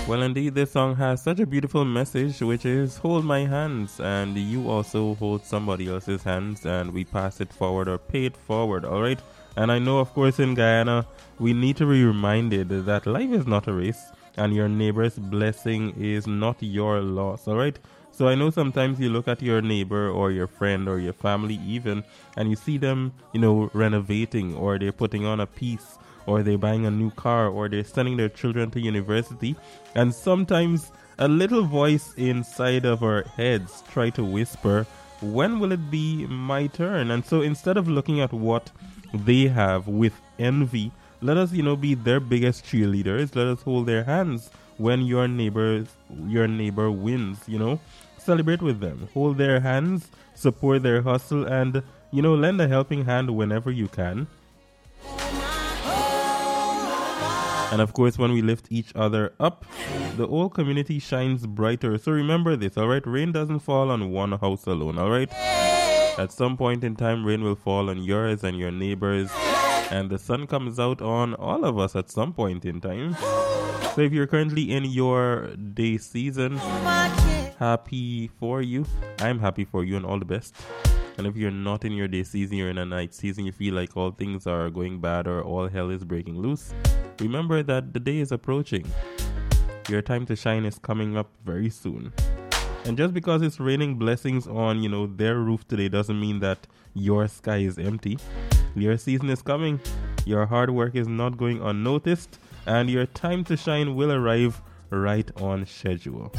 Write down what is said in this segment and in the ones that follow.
Well, indeed, this song has such a beautiful message, which is hold my hands, and you also hold somebody else's hands, and we pass it forward or pay it forward, all right? And I know, of course, in Guyana, we need to be reminded that life is not a race, and your neighbor's blessing is not your loss, all right? So I know sometimes you look at your neighbor or your friend or your family even, and you see them, renovating, or they're putting on a piece, or they're buying a new car, or they're sending their children to university. And sometimes a little voice inside of our heads try to whisper, when will it be my turn? And so instead of looking at what they have with envy, let us, be their biggest cheerleaders. Let us hold their hands when your neighbor wins, Celebrate with them. Hold their hands, support their hustle, and, lend a helping hand whenever you can. And of course, when we lift each other up, the whole community shines brighter. So remember this, all right? Rain doesn't fall on one house alone, all right? At some point in time, rain will fall on yours and your neighbors. And the sun comes out on all of us at some point in time. So if you're currently in your day season, happy for you. I'm happy for you and all the best. And if you're not in your day season, you're in a night season, you feel like all things are going bad or all hell is breaking loose, remember that the day is approaching. Your time to shine is coming up very soon. And just because it's raining blessings on, their roof today doesn't mean that your sky is empty. Your season is coming. Your hard work is not going unnoticed. And your time to shine will arrive right on schedule.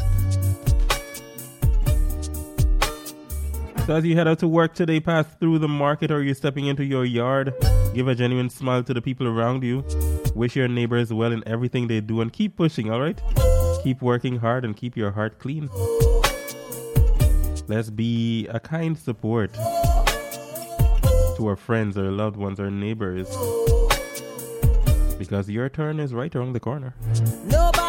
So as you head out to work today, pass through the market, or you're stepping into your yard, give a genuine smile to the people around you. Wish your neighbors well in everything they do, and keep pushing, all right? Keep working hard and keep your heart clean. Let's be a kind support to our friends, our loved ones, our neighbors, because your turn is right around the corner. Nobody